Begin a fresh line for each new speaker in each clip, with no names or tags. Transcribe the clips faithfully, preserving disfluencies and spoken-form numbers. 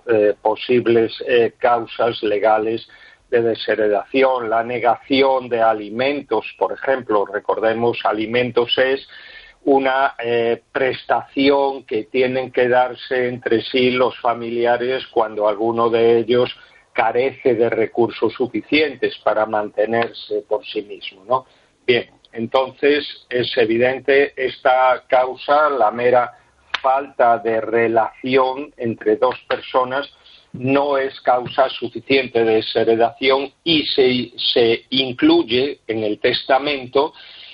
eh, posibles eh, causas legales de desheredación. La negación de alimentos, por ejemplo, recordemos, alimentos es una eh, prestación que tienen que darse entre sí los familiares cuando alguno de ellos carece de recursos suficientes para mantenerse por sí mismo, ¿no? Bien, entonces es evidente esta causa, la mera falta de relación entre dos personas, no es causa suficiente de desheredación y se, se incluye en el testamento.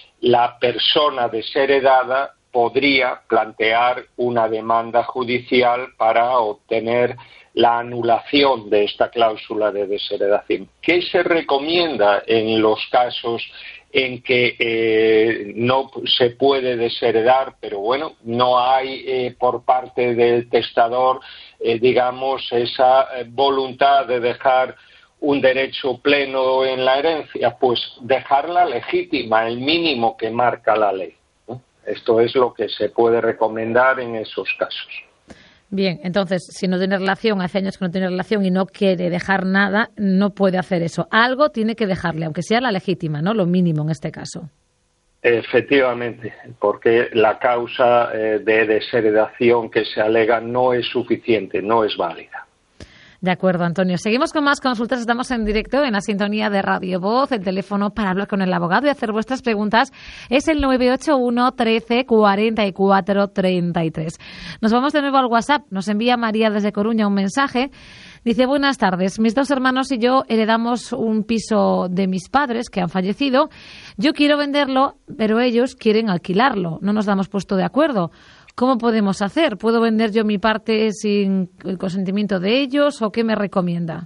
La persona desheredada podría plantear una demanda judicial para obtener la anulación de esta cláusula de desheredación. ¿Qué se recomienda en los casos en que eh, no se puede desheredar, pero bueno, no hay eh, por parte del testador, eh, digamos, esa eh, voluntad de dejar un derecho pleno en la herencia? Pues dejarla legítima, el mínimo que marca la ley, ¿no? Esto es lo que se puede recomendar en esos casos.
Bien, entonces, si no tiene relación, hace años que no tiene relación y no quiere dejar nada, no puede hacer eso. Algo tiene que dejarle, aunque sea la legítima, ¿no? Lo mínimo en este caso.
Efectivamente, porque la causa eh, de desheredación que se alega no es suficiente, no es válida.
De acuerdo, Antonio. Seguimos con más consultas. Estamos en directo en la sintonía de Radio Voz. El teléfono para hablar con el abogado y hacer vuestras preguntas es el nueve ocho uno, trece, cuarenta y cuatro, treinta y tres. Nos vamos de nuevo al WhatsApp. Nos envía María desde Coruña un mensaje. Dice: buenas tardes. Mis dos hermanos y yo heredamos un piso de mis padres que han fallecido. Yo quiero venderlo, pero ellos quieren alquilarlo. No nos damos puesto de acuerdo. ¿Cómo podemos hacer? ¿Puedo vender yo mi parte sin el consentimiento de ellos o qué me recomienda?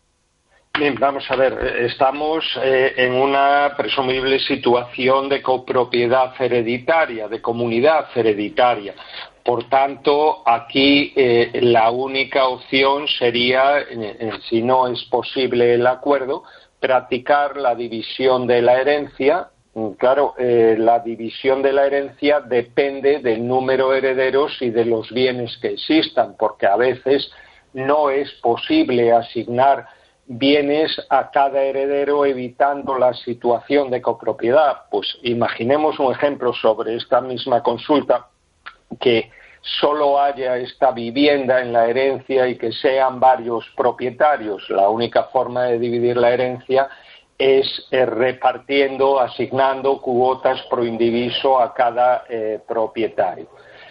Bien, vamos a ver, estamos eh, en una presumible situación de copropiedad hereditaria, de comunidad hereditaria. Por tanto, aquí eh, la única opción sería, eh, si no es posible el acuerdo, practicar la división de la herencia. Claro, eh, la división de la herencia depende del número de herederos y de los bienes que existan, porque a veces no es posible asignar bienes a cada heredero evitando la situación de copropiedad. Pues imaginemos un ejemplo sobre esta misma consulta, que solo haya esta vivienda en la herencia y que sean varios propietarios. La única forma de dividir la herencia es eh, repartiendo, asignando cuotas pro indiviso a cada eh, propietario.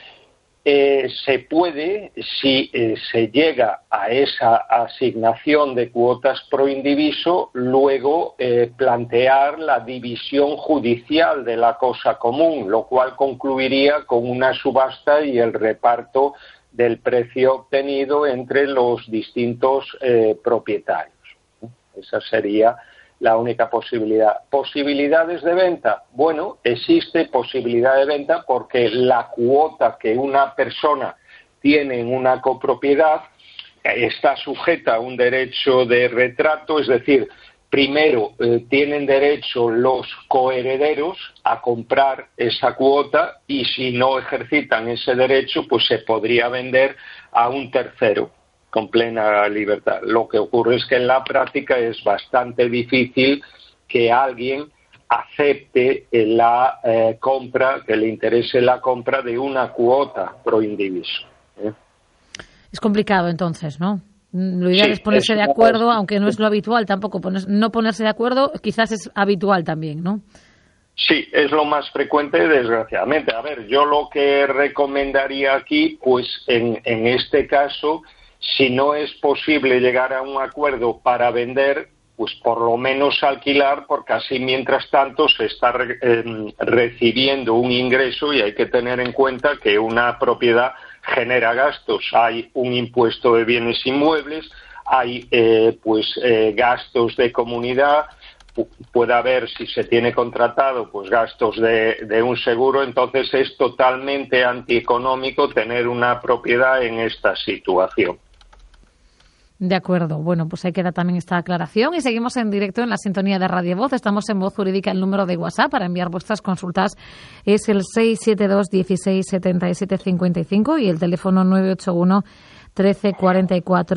Eh, se puede, si eh, se llega a esa asignación de cuotas pro indiviso, luego eh, plantear la división judicial de la cosa común, lo cual concluiría con una subasta y el reparto del precio obtenido entre los distintos eh, propietarios. Esa sería la única posibilidad. ¿Posibilidades de venta? Bueno, existe posibilidad de venta porque la cuota que una persona tiene en una copropiedad está sujeta a un derecho de retrato, es decir, primero eh, tienen derecho los coherederos a comprar esa cuota y si no ejercitan ese derecho, pues se podría vender a un tercero con plena libertad. Lo que ocurre es que en la práctica es bastante difícil que alguien acepte la eh, compra, que le interese la compra de una cuota pro indiviso, ¿eh?
Es complicado entonces, ¿no? Lo ideal
sí,
es ponerse
es
de acuerdo, aunque no es lo habitual tampoco. Poner, no ponerse de acuerdo quizás es habitual también, ¿no?
Sí, es lo más frecuente, desgraciadamente. A ver, yo lo que recomendaría aquí, pues en, en este caso, si no es posible llegar a un acuerdo para vender, pues por lo menos alquilar, porque así mientras tanto se está re, eh, recibiendo un ingreso y hay que tener en cuenta que una propiedad genera gastos. Hay un impuesto de bienes inmuebles, hay eh, pues eh, gastos de comunidad, puede haber, si se tiene contratado, pues gastos de, de un seguro. Entonces es totalmente antieconómico tener una propiedad en esta situación.
De acuerdo. Bueno, pues ahí queda también esta aclaración y seguimos en directo en la sintonía de Radio Voz. Estamos en Voz Jurídica. El número de WhatsApp para enviar vuestras consultas es el seis siete dos, dieciséis, setenta y siete, cincuenta y cinco y el teléfono nueve ocho uno, trece, cuarenta y cuatro.